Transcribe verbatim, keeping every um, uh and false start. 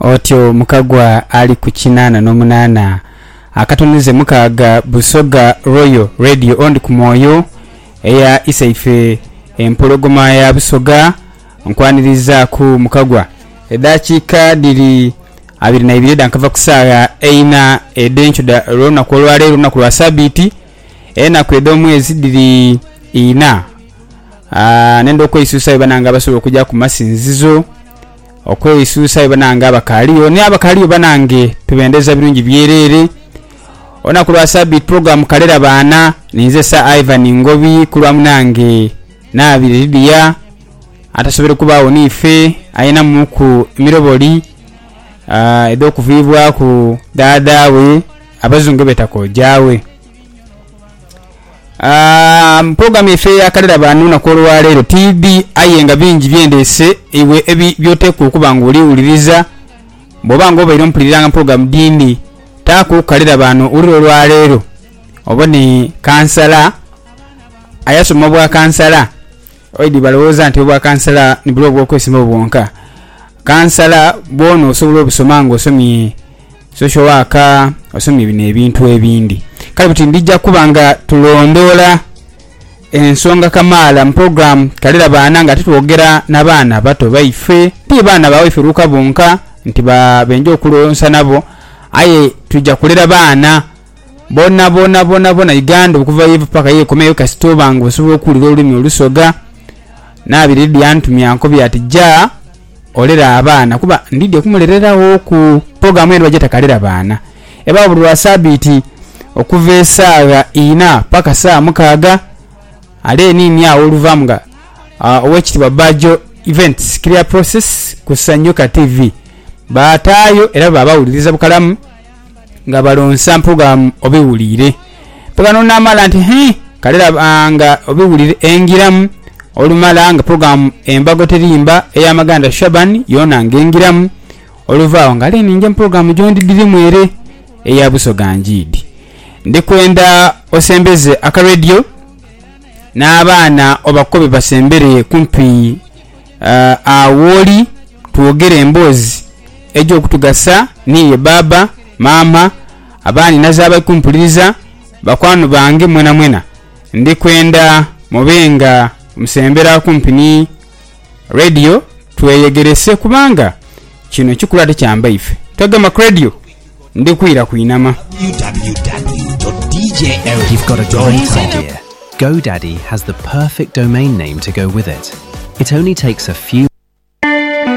otyo Mukagwa ali ku kinana n'omunana akatonize mukaga Busoga Royal Radio ondi ku Moyo eya Isaife empologoma ya Busoga nkwaniriza ku Mukagwa edakika diri abiri na ibiri dankava kusaga eina edencho da rona kolwale rona kulwa sabiti ena kwedo mwezi diri ina ah nendo ko isusa ibananga basolo kujja ku masinzizo okwe isusa ibananga abakaliyo ni abakaliyo banange tubendeza birungi byerere ona kulwa sabiti program kalera bana ninze sa Ivan Ngobi kulwa munange na abiri lidia atasobere kubawo nife ayina muku miroboli ah uh, edo kuvibwa ku dada we abazungu betako jawe ah um, program ife yakalera banu na kolwa lero T V ayenga bingi byendese iwe ebi byote kukubanguli uliriza bobango bayiro mpuliranga program dindi tako kalera banu uliro lwa lero obone kansala ayasoma bwa kansala oidi baloza nti bwa kansala ni blogo okwesima bwonka kansala bono osobola obusomango osomi social worker osomi bine ebintu ebindi kale buti ndijja kubanga tulondola ensonga kamala program kalera bana nga tutwogera nabana bato baife ti bana bawaife ruka bonka nti ba benje okulonsa nabo aye tujja kulera bana bona bona bona bona Uganda okuva yivu paka ye komeyo kasitoba ngo osobola okulira olumi olusoga nabiri byantumya anko byatijja olera abana kuba ndide kumulererawo ku program eno bajeta kalera bana eba bulwa sabiti okuvesa ina paka saa mukaga ale nini ya oluvamga uh, owekitibwa Bajo Events clear process kusanyuka T V batayo era babawuliriza bukalamu nga balonsa program obiwulire pagano namala nti he kalera banga obiwulire engiramu olumala nga program embago terimba eya Maganda Shaban yona ngengiramu oluvaawo ngale ninje program jondi diri mwere eya Busoga Njidi ndikwenda osembeze aka radio n'abaana obakobe basembere kumpi uh, awoli tuogere embozi ejo kutugasa niye baba mama abani nazaba kumpuliriza bakwano bange mwena mwena ndikwenda mubenga musembera kumpini radio tuyegerese kubanga kino kikulate kyamba ife togama radio ndikwira kuinama. You've got a great idea. GoDaddy has the perfect domain name to go with it. It only takes a few